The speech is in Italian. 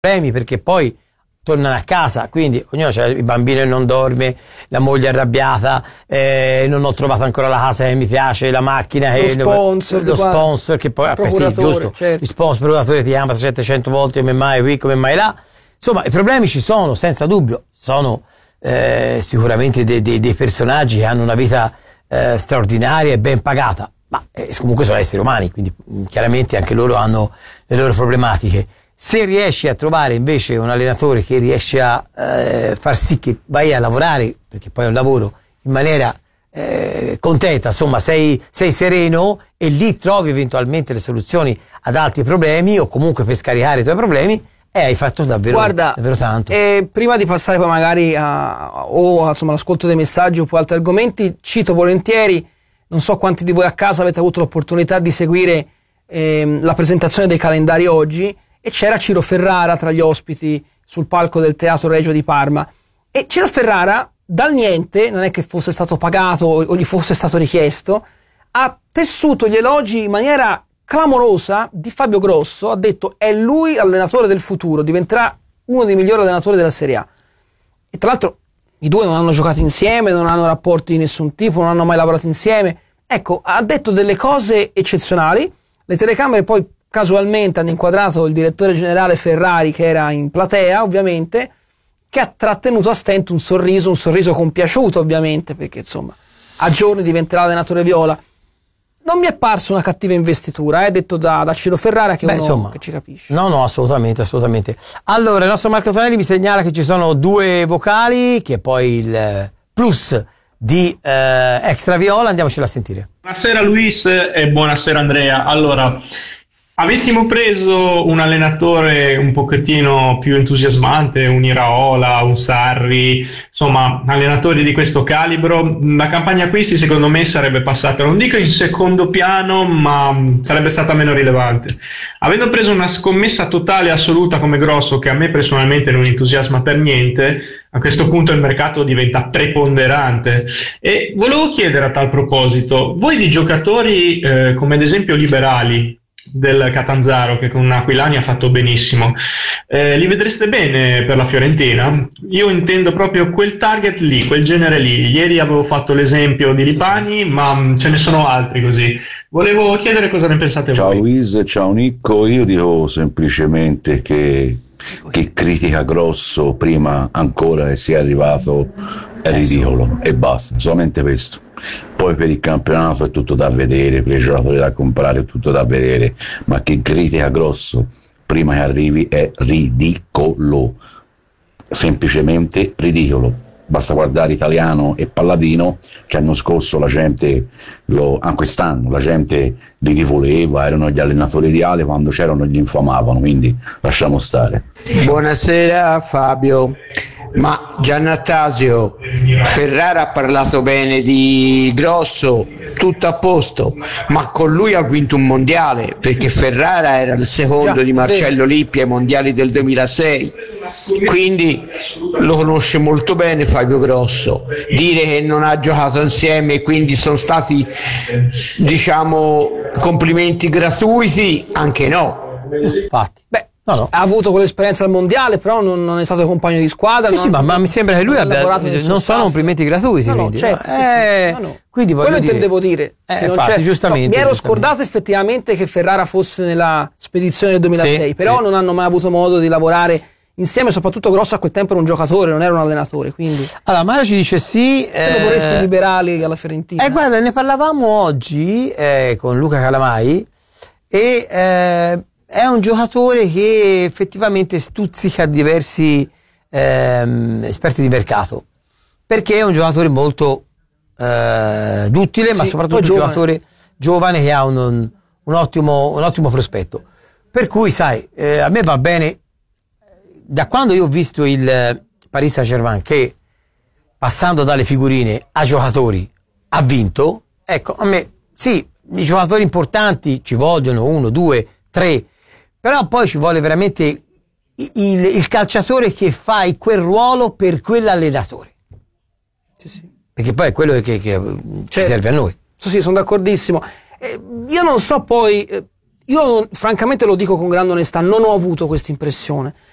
problemi, perché poi tornano a casa, quindi ognuno c'ha il bambino che non dorme, la moglie arrabbiata, non ho trovato ancora la casa che mi piace, la macchina, lo sponsor che poi sì, giusto, certo. Il sponsor, il procuratore ti chiama 700 volte, come mai qui, come mai là. Insomma, i problemi ci sono, senza dubbio. Sono sicuramente dei personaggi che hanno una vita straordinaria e ben pagata, ma comunque sono esseri umani, quindi chiaramente anche loro hanno le loro problematiche. Se riesci a trovare invece un allenatore che riesce a far sì che vai a lavorare, perché poi è un lavoro, in maniera contenta, insomma sei sereno, e lì trovi eventualmente le soluzioni ad altri problemi, o comunque per scaricare i tuoi problemi, hai fatto davvero, davvero tanto. Prima di passare poi magari all'ascolto dei messaggi o poi altri argomenti, cito volentieri, non so quanti di voi a casa avete avuto l'opportunità di seguire la presentazione dei calendari oggi, e c'era Ciro Ferrara tra gli ospiti sul palco del Teatro Regio di Parma, e Ciro Ferrara dal niente, non è che fosse stato pagato o gli fosse stato richiesto, ha tessuto gli elogi in maniera clamorosa di Fabio Grosso. Ha detto: è lui l'allenatore del futuro, diventerà uno dei migliori allenatori della Serie A. E tra l'altro i due non hanno giocato insieme, non hanno rapporti di nessun tipo, non hanno mai lavorato insieme. Ecco, ha detto delle cose eccezionali. Le telecamere poi casualmente hanno inquadrato il direttore generale Ferrari, che era in platea ovviamente, che ha trattenuto a stento un sorriso compiaciuto ovviamente, perché insomma a giorni diventerà allenatore viola. Non mi è parso una cattiva investitura, detto da Ciro Ferrara, che è uno che ci capisce. No, assolutamente. Allora, il nostro Marco Tonelli mi segnala che ci sono 2 vocali, che è poi il plus di Extra Viola. Andiamocela a sentire. Buonasera Luis e buonasera Andrea. Allora, avessimo preso un allenatore un pochettino più entusiasmante, un Iraola, un Sarri, insomma allenatori di questo calibro, la campagna acquisti secondo me sarebbe passata, non dico in secondo piano, ma sarebbe stata meno rilevante. Avendo preso una scommessa totale e assoluta come Grosso, che a me personalmente non entusiasma per niente, a questo punto il mercato diventa preponderante. E volevo chiedere a tal proposito, voi di giocatori come ad esempio Liberali del Catanzaro, che con Aquilani ha fatto benissimo, li vedreste bene per la Fiorentina? Io intendo proprio quel target lì, quel genere lì. Ieri avevo fatto l'esempio di Lipani, ma ce ne sono altri così. Volevo chiedere cosa ne pensate ciao voi. Ciao Luis, ciao Nicco. Io dico semplicemente che critica Grosso prima ancora che sia arrivato è ridicolo, e basta, solamente questo. Poi per il campionato è tutto da vedere, per i giocatori da comprare è tutto da vedere, ma che critica Grosso prima che arrivi è ridicolo, semplicemente ridicolo. Basta guardare Italiano e Palladino, che l'anno scorso la gente quest'anno la gente li voleva, erano gli allenatori ideali, quando c'erano gli infamavano, quindi lasciamo stare. Buonasera Fabio. Ma Giannattasio, Ferrara ha parlato bene di Grosso, tutto a posto, ma con lui ha vinto un mondiale, perché Ferrara era il secondo di Marcello Lippi ai mondiali del 2006, quindi lo conosce molto bene Fabio Grosso. Dire che non ha giocato insieme e quindi sono stati, diciamo, complimenti gratuiti, anche no. Infatti, no. Ha avuto quell'esperienza al mondiale, però non è stato compagno di squadra. Sì, ma mi sembra che lui abbia non sono complimenti gratuiti. No, quindi, certo, no? Quindi quello intendevo dire. Infatti, giustamente. Mi ero scordato effettivamente che Ferrara fosse nella spedizione del 2006, però non hanno mai avuto modo di lavorare insieme, soprattutto Grosso a quel tempo era un giocatore, non era un allenatore, quindi. Allora Mario ci dice sì, te lo vorresti Liberali alla Fiorentina? Guarda, ne parlavamo oggi con Luca Calamai, e è un giocatore che effettivamente stuzzica diversi esperti di mercato, perché è un giocatore molto duttile, ma soprattutto un giocatore giovane che ha un ottimo prospetto, per cui sai, a me va bene. Da quando io ho visto il Paris Saint-Germain che, passando dalle figurine a giocatori, ha vinto, ecco, a me sì, i giocatori importanti ci vogliono 1, 2, 3, però poi ci vuole veramente il calciatore che fa quel ruolo per quell'allenatore. Sì. Perché poi è quello che ci serve a noi. Sì, sono d'accordissimo. Io non so poi, io francamente lo dico con grande onestà, non ho avuto questa impressione.